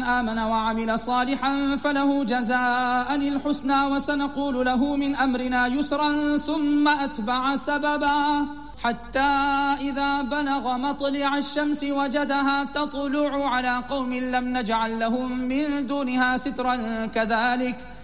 آمن وعمل صالحا فله جزاء الحسنى وسنقول له من أمرنا يسرا ثم أتبع سببا حتى إذا بلغ مطلع الشمس وجدها تطلع على قوم لم نجعل لهم من دونها سترا